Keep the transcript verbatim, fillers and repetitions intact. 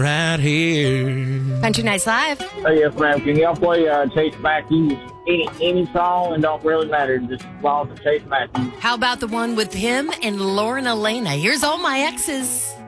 right here. Country Nights Live. Hey, yes, ma'am. Can y'all play uh, Chase Matthews? Any any song, and don't really matter. Just as long as it's Chase Matthews. How about the one with him and Lauren Elena? Here's All My Exes.